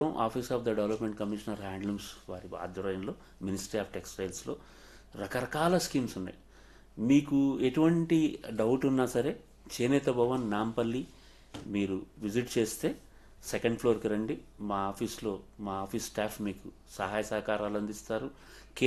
Office of the development commissioner handlooms వారి ఆధ్వర్యంలో ministry of టెక్స్టైల్స్లో రకరకాల స్కీమ్స్ ఉన్నాయి. మీకు ఎటువంటి డౌట్ ఉన్నా సరే చేనేత భవన్ నాంపల్లి మీరు విజిట్ చేస్తే సెకండ్ ఫ్లోర్కి రండి. మా ఆఫీస్ స్టాఫ్ మీకు సహాయ సహకారాలు అందిస్తారు.